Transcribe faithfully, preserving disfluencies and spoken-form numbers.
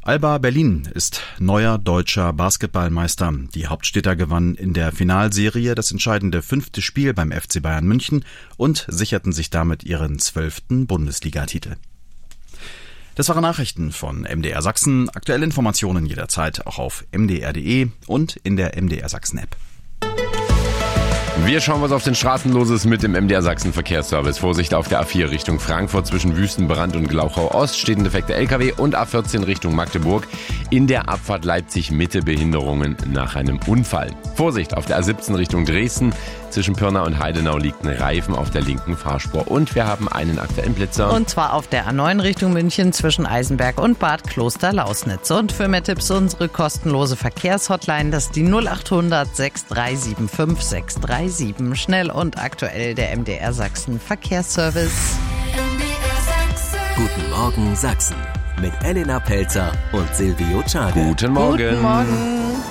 Alba Berlin ist neuer deutscher Basketballmeister. Die Hauptstädter gewannen in der Finalserie das entscheidende fünfte Spiel beim F C Bayern München und sicherten sich damit ihren zwölften Bundesligatitel. Das waren Nachrichten von M D R Sachsen. Aktuelle Informationen jederzeit auch auf m d r punkt d e und in der M D R Sachsen App. Wir schauen, was auf den Straßen los ist mit dem M D R Sachsen Verkehrsservice. Vorsicht auf der A vier Richtung Frankfurt zwischen Wüstenbrand und Glauchau Ost steht ein defekter L K W und A vierzehn Richtung Magdeburg. In der Abfahrt Leipzig Mitte Behinderungen nach einem Unfall. Vorsicht auf der A siebzehn Richtung Dresden. Zwischen Pirna und Heidenau liegt ein Reifen auf der linken Fahrspur. Und wir haben einen aktuellen Blitzer. Und zwar auf der A neun Richtung München zwischen Eisenberg und Bad Kloster-Lausnitz. Und für mehr Tipps unsere kostenlose Verkehrshotline, das ist die null acht hundert sechs drei sieben fünf sechs drei sieben. Schnell und aktuell der M D R Sachsen Verkehrsservice. Guten Morgen Sachsen mit Elena Pelzer und Silvio Czade. Guten Morgen. Guten Morgen.